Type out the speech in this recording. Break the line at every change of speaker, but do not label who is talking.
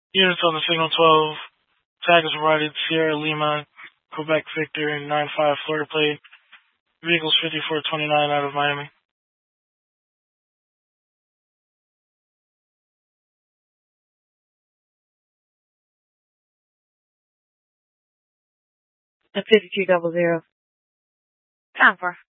Units on the signal 12. Tag is provided Sierra Lima, Quebec Victor, 95 Florida plate. Vehicles 5429 out of Miami.
At 5200. Time for